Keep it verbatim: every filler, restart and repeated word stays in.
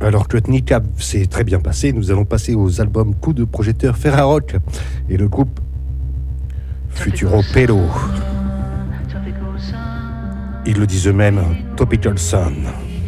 Alors que Kneecap s'est très bien passé, nous allons passer aux albums Coup de projecteur Ferrarock et le groupe Futuro Pelo. Ils le disent eux-mêmes, Tropical Sun.